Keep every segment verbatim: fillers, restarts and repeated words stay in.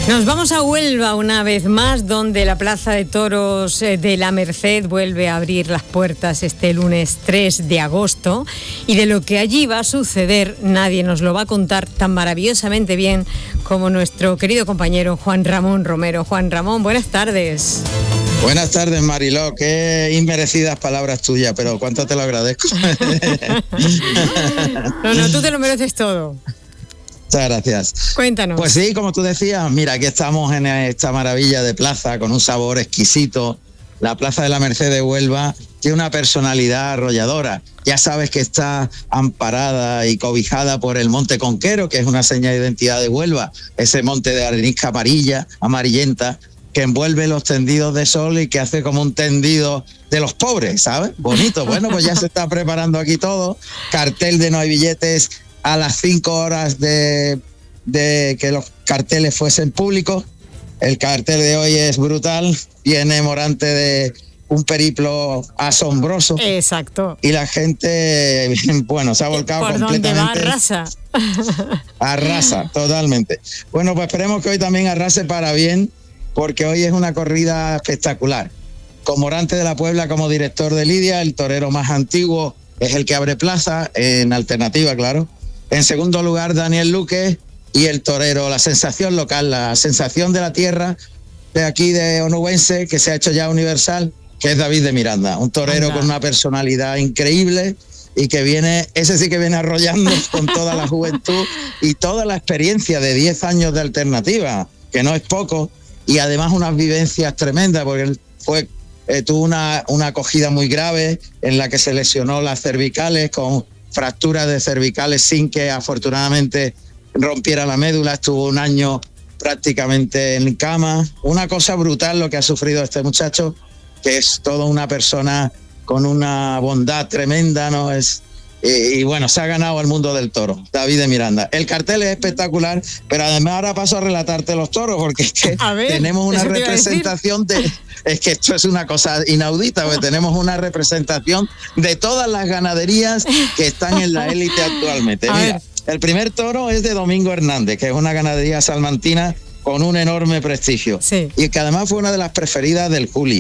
Nos vamos a Huelva una vez más, donde la Plaza de Toros de la Merced vuelve a abrir las puertas este lunes tres de agosto, y de lo que allí va a suceder nadie nos lo va a contar tan maravillosamente bien como nuestro querido compañero Juan Ramón Romero. Juan Ramón, buenas tardes. Buenas tardes, Mariló. Qué inmerecidas palabras tuyas, pero cuánto te lo agradezco. No, no, tú te lo mereces todo. Muchas gracias. Cuéntanos. Pues sí, como tú decías, mira, aquí estamos en esta maravilla de plaza con un sabor exquisito. La Plaza de la Merced de Huelva tiene una personalidad arrolladora. Ya sabes que está amparada y cobijada por el Monte Conquero, que es una seña de identidad de Huelva, ese monte de arenisca amarilla, amarillenta, que envuelve los tendidos de sol y que hace como un tendido de los pobres, ¿sabes? Bonito. Bueno, pues ya se está preparando aquí todo. Cartel de no hay billetes a las cinco horas de, de que los carteles fuesen públicos. El cartel de hoy es brutal, viene Morante de un periplo asombroso. Exacto. Y la gente, bueno, se ha volcado por completamente. Por donde va arrasa. Arrasa, totalmente. Bueno, pues esperemos que hoy también arrase para bien, porque hoy es una corrida espectacular. Con Morante de la Puebla como director de lidia, el torero más antiguo es el que abre plaza, en alternativa, claro. En segundo lugar, Daniel Luque, y el torero, la sensación local, la sensación de la tierra de aquí de Onubense, que se ha hecho ya universal, que es David de Miranda, un torero Anda. con una personalidad increíble y que viene, ese sí que viene arrollando con toda la juventud y toda la experiencia de diez años de alternativa, que no es poco, y además unas vivencias tremendas, porque él fue, eh, tuvo una, una acogida muy grave en la que se lesionó las cervicales con fracturas de cervicales sin que afortunadamente rompiera la médula. Estuvo un año prácticamente en cama. Una cosa brutal lo que ha sufrido este muchacho, que es toda una persona con una bondad tremenda, ¿no? Es, y, y bueno, se ha ganado el mundo del toro, David de Miranda. El cartel es espectacular, pero además ahora paso a relatarte los toros, porque es que ver, tenemos una representación de... Es que esto es una cosa inaudita, porque tenemos una representación de todas las ganaderías que están en la élite actualmente. Mira, el primer toro es de Domingo Hernández, que es una ganadería salmantina con un enorme prestigio. Sí. Y que además fue una de las preferidas del Juli.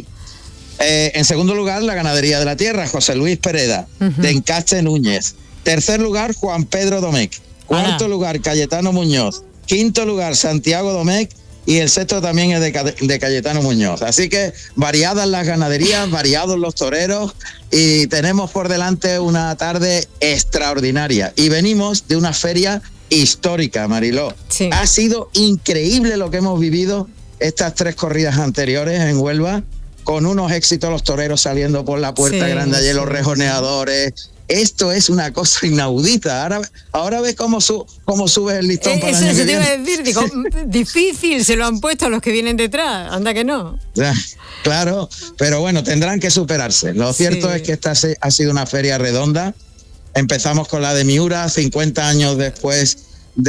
Eh, en segundo lugar, la ganadería de la tierra, José Luis Pereda, uh-huh. de Encaste Núñez. Tercer lugar, Juan Pedro Domecq. Cuarto Hola. lugar, Cayetano Muñoz. Quinto lugar, Santiago Domecq. Y el sexto también es de, de Cayetano Muñoz. Así que variadas las ganaderías, variados los toreros, y tenemos por delante una tarde extraordinaria. Y venimos de una feria histórica, Mariló. Sí. Ha sido increíble lo que hemos vivido estas tres corridas anteriores en Huelva, con unos éxitos, los toreros saliendo por la puerta sí, grande, allí sí, los rejoneadores. Esto es una cosa inaudita. Ahora, ahora ves cómo, su, cómo subes el listón eh, para el año que viene. Eso te iba a decir, digo, difícil se lo han puesto a los que vienen detrás, anda que no. Ya, claro, pero bueno, tendrán que superarse. Lo cierto sí. es que esta ha sido una feria redonda. Empezamos con la de Miura, cincuenta años después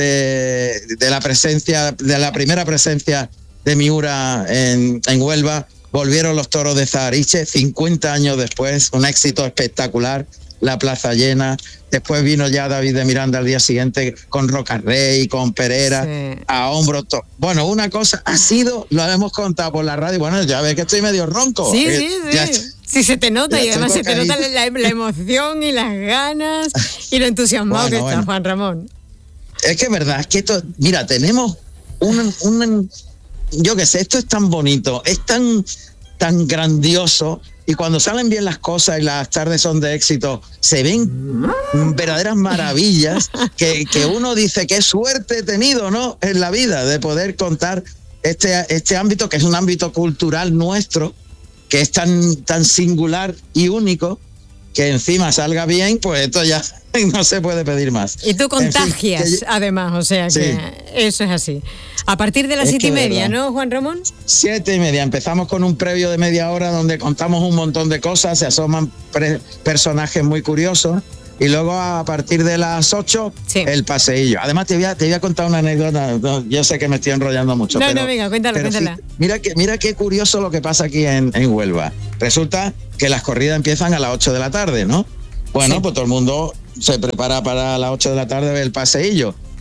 de, de la presencia, de la primera presencia de Miura en, en Huelva. Volvieron los toros de Zahariche, cincuenta años después, un éxito espectacular. La plaza llena. Después vino ya David de Miranda al día siguiente con Rocarrey, con Pereira, sí. a hombros. To- bueno, una cosa ha sido, lo hemos contado por la radio, bueno, ya ves que estoy medio ronco. Sí, eh, sí, ya, sí. Sí, se te nota, y además se te nota la, la emoción y las ganas y lo entusiasmado bueno, que está, bueno. Juan Ramón. Es que es verdad, es que esto, mira, tenemos un, un yo qué sé, esto es tan bonito, es tan, tan grandioso. Y cuando salen bien las cosas y las tardes son de éxito, se ven verdaderas maravillas que, que uno dice qué suerte he tenido, ¿no? En la vida de poder contar este, este ámbito, que es un ámbito cultural nuestro, que es tan, tan singular y único, que encima salga bien, pues esto ya no se puede pedir más. Y tú contagias, en fin, que, además, o sea que sí. eso es así. A partir de las es siete y media, verdad. ¿no, Juan Ramón? Siete y media. Empezamos con un previo de media hora donde contamos un montón de cosas, se asoman pre- personajes muy curiosos, y luego a partir de las ocho, sí. el paseillo. Además, te voy a, te voy a contar una anécdota. No, yo sé que me estoy enrollando mucho. No, pero, no, venga, cuéntala, pero cuéntala. Sí, mira, que, mira qué curioso lo que pasa aquí en, en Huelva. Resulta que las corridas empiezan a las ocho de la tarde, ¿no? Bueno, sí. pues todo el mundo se prepara para las ocho de la tarde ver el paseillo.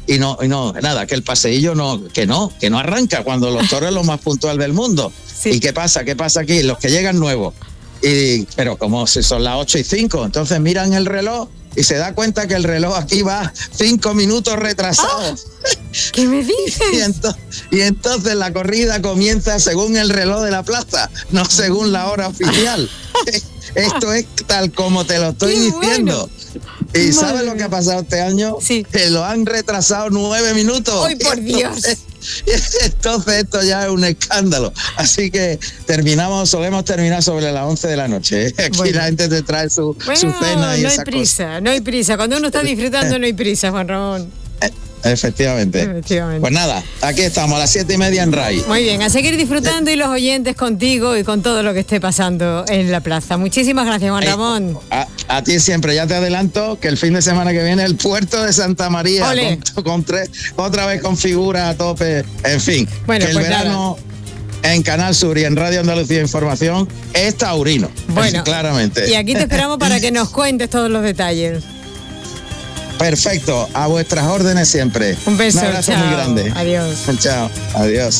y no, y no, nada, que el paseillo no, que no, que no arranca cuando los toros es lo más puntual del mundo. Sí. ¿Y qué pasa? ¿Qué pasa aquí? Los que llegan nuevos. Y, pero como si son las ocho y cinco, entonces miran el reloj y se da cuenta que el reloj aquí va cinco minutos retrasado. ¡Oh! ¿Qué me dices? y, entonces, y entonces la corrida comienza según el reloj de la plaza, no según la hora oficial. Esto es tal como te lo estoy ¡Qué diciendo. Bueno! ¿Y sabes lo que ha pasado este año? Sí. Que lo han retrasado nueve minutos. ¡Ay, por Dios! Entonces esto ya es un escándalo. Así que terminamos, solemos terminar sobre las once de la noche. Aquí bueno. La gente te trae su, bueno, su cena y no esa hay prisa, cosa. no hay prisa. Cuando uno está disfrutando no hay prisa, Juan Ramón. Efectivamente. Efectivamente. Pues nada, aquí estamos a las siete y media en RAI. Muy bien, a seguir disfrutando y los oyentes contigo y con todo lo que esté pasando en la plaza. Muchísimas gracias, Juan Ramón. A, a ti siempre, ya te adelanto que el fin de semana que viene el puerto de Santa María con, con tres, otra vez con figuras a tope, en fin. Bueno, que el pues verano nada. En Canal Sur y en Radio Andalucía Información es taurino. Bueno, claramente. Y aquí te esperamos para que nos cuentes todos los detalles. Perfecto, a vuestras órdenes siempre. Un beso, un abrazo chao. muy grande. Adiós. Chao, adiós.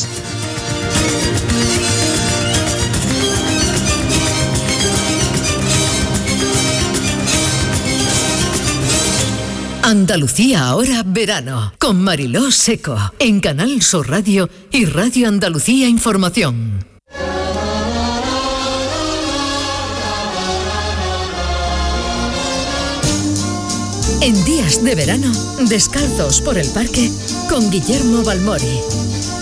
Andalucía ahora verano, con Mariló Seco, en Canal Sur Radio y Radio Andalucía Información. En días de verano, descalzos por el parque con Guillermo Balmori.